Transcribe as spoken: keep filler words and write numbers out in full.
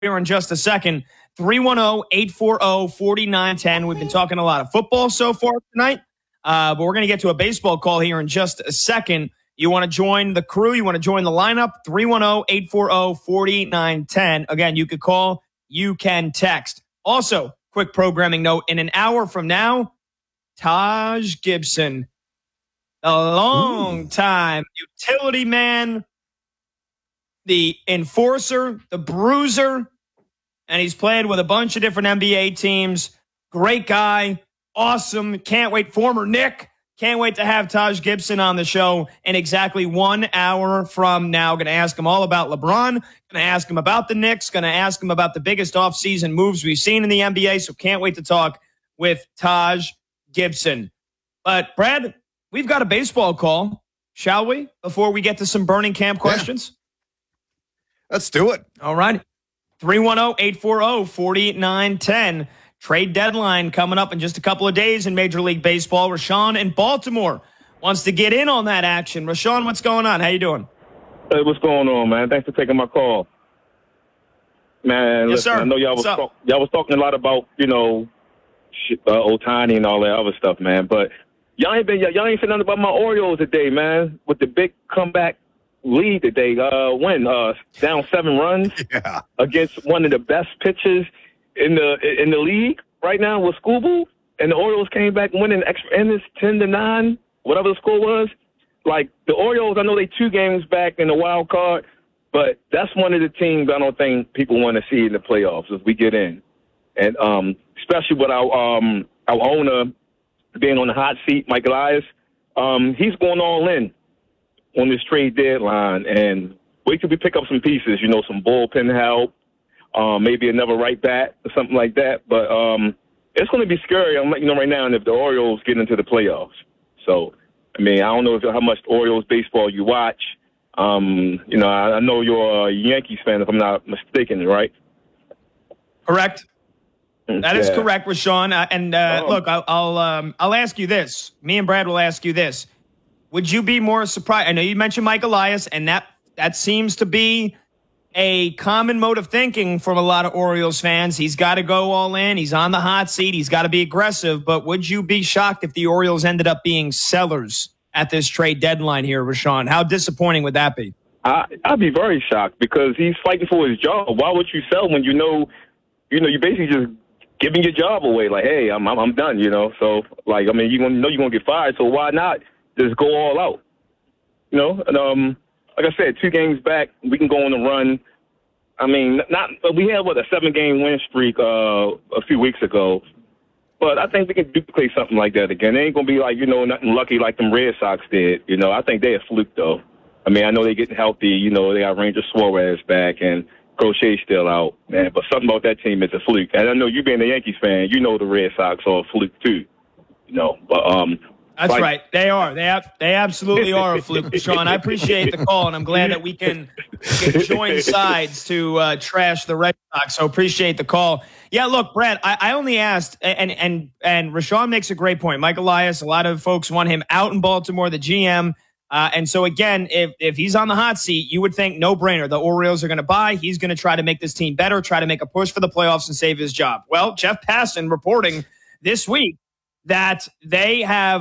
here in just a second. three one zero, eight four zero, four nine one zero. We've been talking a lot of football so far tonight, uh, but we're going to get to a baseball call here in just a second. You want to join the crew? You want to join the lineup? three one zero, eight four zero, four nine one zero. Again, you could call, you can text. Also, quick programming note, in an hour from now, Taj Gibson, a long time utility man, the enforcer, the bruiser, and he's played with a bunch of different N B A teams. Great guy. Awesome. Can't wait. Former Knick. Can't wait to have Taj Gibson on the show in exactly one hour from now. Going to ask him all about LeBron. Going to ask him about the Knicks. Going to ask him about the biggest offseason moves we've seen in the N B A. So can't wait to talk with Taj Gibson. But, Brad, we've got a baseball call, shall we, before we get to some burning camp questions? Yeah. Let's do it. All right. three one zero, eight four zero, four nine one zero. Trade deadline coming up in just a couple of days in Major League Baseball. Rashawn in Baltimore wants to get in on that action. Rashawn, what's going on? How you doing? Hey, what's going on, man? Thanks for taking my call. Man, yes, listen, sir. I know y'all was, talk, y'all was talking a lot about, you know, uh, Ohtani and all that other stuff, man. But y'all ain't been y'all ain't said nothing about my Orioles today, man. With the big comeback lead today, uh, win, uh, down seven runs yeah. against one of the best pitchers in the in the league right now with Scooble, and the Orioles came back winning extra innings, ten to nine, whatever the score was. Like the Orioles, I know they two games back in the wild card, but that's one of the teams I don't think people want to see in the playoffs if we get in, and um, especially with our um our owner being on the hot seat, Mike Elias, um, he's going all in on this trade deadline, and wait till we pick up some pieces, you know, some bullpen help, um, maybe another right bat or something like that. But um, it's going to be scary. I'm letting you know right now, and if the Orioles get into the playoffs. So, I mean, I don't know if, how much Orioles baseball you watch. Um, you know, I, I know you're a Yankees fan, if I'm not mistaken, right? Correct. That is yeah. correct, Rashawn. Uh, and uh, oh. look, I'll I'll, um, I'll ask you this. Me and Brad will ask you this. Would you be more surprised? I know you mentioned Mike Elias, and that that seems to be a common mode of thinking from a lot of Orioles fans. He's got to go all in. He's on the hot seat. He's got to be aggressive. But would you be shocked if the Orioles ended up being sellers at this trade deadline here, Rashawn? How disappointing would that be? I, I'd be very shocked because he's fighting for his job. Why would you sell when you know, you know, you're basically just giving your job away? Like, hey, I'm I'm, I'm done, you know. So, like, I mean, you know you're going to get fired, so why not just go all out? You know, and um, like I said, two games back, we can go on a run. I mean, not we had what a seven-game win streak uh, a few weeks ago, but I think we can duplicate something like that again. It ain't gonna be like you know nothing lucky like them Red Sox did. You know, I think they a fluke though. I mean, I know they're getting healthy. You know, they got Ranger Suarez back and Crochet still out, man. But something about that team is a fluke. And I know you being a Yankees fan, you know the Red Sox are a fluke too. You know, but um. That's like, right. They are. They have, they absolutely are a fluke, Sean. I appreciate the call, and I'm glad that we can, we can join sides to uh, trash the Red Sox. So appreciate the call. Yeah, look, Brad, I, I only asked, and and and Rashawn makes a great point. Mike Elias, a lot of folks want him out in Baltimore, the G M. Uh, and so, again, if, if he's on the hot seat, you would think no-brainer. The Orioles are going to buy. He's going to try to make this team better, try to make a push for the playoffs and save his job. Well, Jeff Passan reporting this week that they have